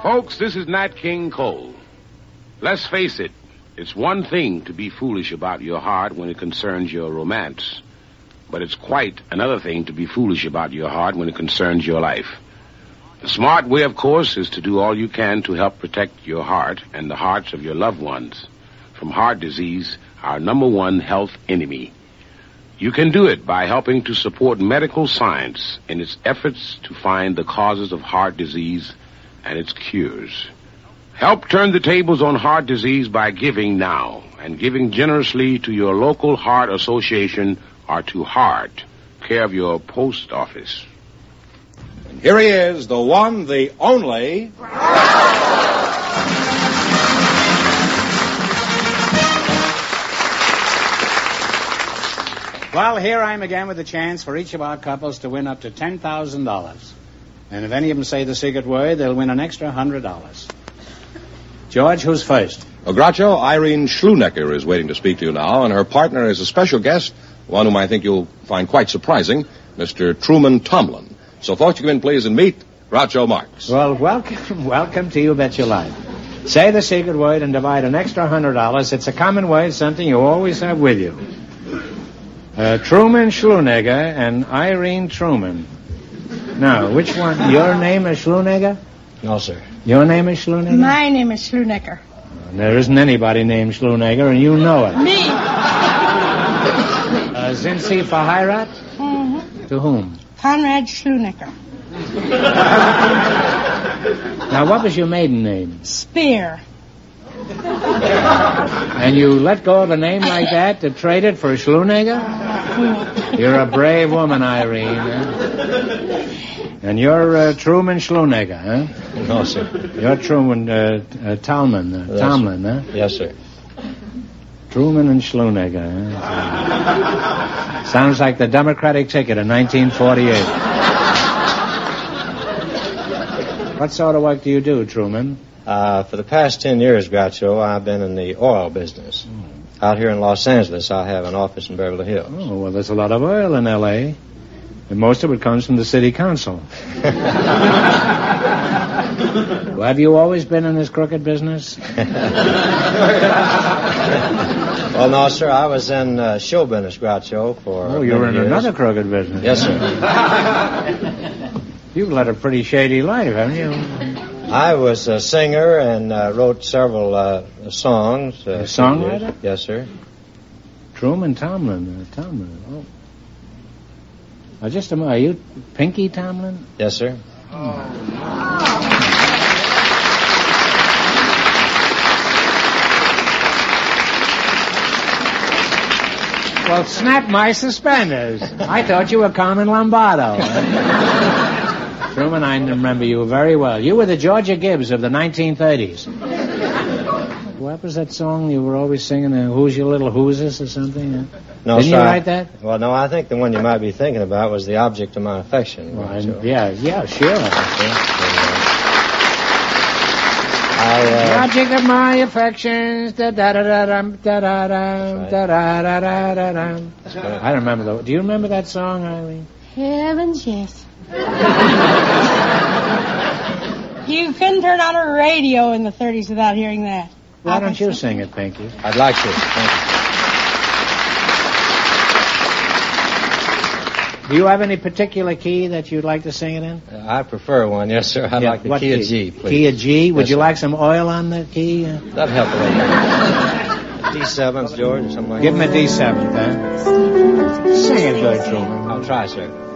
Folks, this is Nat King Cole. Let's face it, it's one thing to be foolish about your heart when it concerns your romance. But it's quite another thing to be foolish about your heart when it concerns your life. The smart way, of course, is to do all you can to help protect your heart and the hearts of your loved ones from heart disease, our number one health enemy. You can do it by helping to support medical science in its efforts to find the causes of heart disease and its cures. Help turn the tables on heart disease by giving now and giving generously to your local heart association or to Heart, care of your post office. And here he is, the one, the only... Well, here I am again with a chance for each of our couples to win up to $10,000. And if any of them say the secret word, they'll win an extra $100. George, who's first? Well, Groucho, Irene Schlunecker is waiting to speak to you now, and her partner is a special guest, one whom I think you'll find quite surprising, Mr. Truman Tomlin. So, folks, you come in, please, and meet Groucho Marx. Well, welcome to You Bet Your Life. Say the secret word and divide an extra $100. It's a common word, something you always have with you. Truman Schlunecker and Irene Truman. Now, which one? Your name is Schlunecker? No, sir. Your name is Schlunecker? My name is Schlunecker. There isn't anybody named Schlunecker, and you know it. Me. Sind Sie verheiratet? Mm-hmm. To whom? Conrad Schlunecker. Now, what was your maiden name? Spear. And you let go of a name like that to trade it for a Schlunecker? You're a brave woman, Irene. Huh? And you're Truman Schlunecker, huh? No, sir. You're Truman Tomlin. Tomlin, huh? Yes, sir. Truman and Schlunecker, huh? Sounds like the Democratic ticket in 1948. What sort of work do you do, Truman? For the past 10 years, Groucho, I've been in the oil business. Out here in Los Angeles, I have an office in Beverly Hills. Oh, well, there's a lot of oil in L.A., and most of it comes from the city council. Well, have you always been in this crooked business? Well, no, sir, I was in show business, Groucho, for Oh, you were in years. another crooked business. Yes, sir. You've led a pretty shady life, haven't you? I was a singer and wrote several songs. A songwriter? Yes, sir. Truman Tomlin. Oh. Just a moment. Are you Pinky Tomlin? Yes, sir. Well, snap my suspenders. I thought you were Carmen Lombardo. Truman, I remember you very well. You were the Georgia Gibbs of the 1930s. What was that song you were always singing? Who's Your Little Whooses or something? No, Didn't sir, you write that? Well, no, I think the one you might be thinking about was The Object of My Affection. Well, yeah, sure. The object of my affections. Da-da-da-da-dum, da-da-da-dum, da-da-da-da-da-dum. I don't remember Do you remember that song, Irene? Heavens, yes. You couldn't turn on a radio in the 30s without hearing that. Why don't you sing it, Pinky? I'd like to. Thank you. Do you have any particular key that you'd like to sing it in? I prefer one, yes, sir. I'd like the key of G, please. Key of G? Would Yes, you sir. like some oil on the key? That'd help a little. D7s, George, or something like Give him that. a D7, then. Sing it good, Truman. I'll try, sir.